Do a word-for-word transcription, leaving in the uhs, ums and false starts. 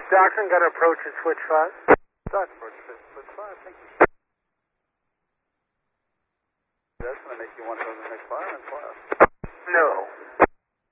Doctrine got to approach at switch five. Doctrine approach at switch five, thank you. That's going to make you want to go to the next fire and fly. No.